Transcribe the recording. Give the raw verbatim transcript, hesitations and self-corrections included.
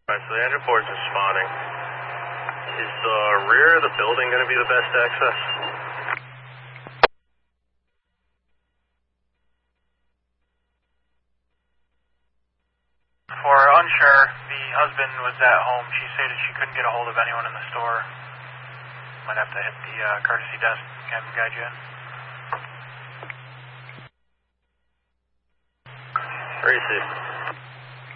Alright, so the engine port's responding. Is the rear of the building going to be the best access? For unsure, the husband was at home. She stated she couldn't get a hold of anyone in the store. Might have to hit the uh, courtesy desk, have him guide you in. Receive.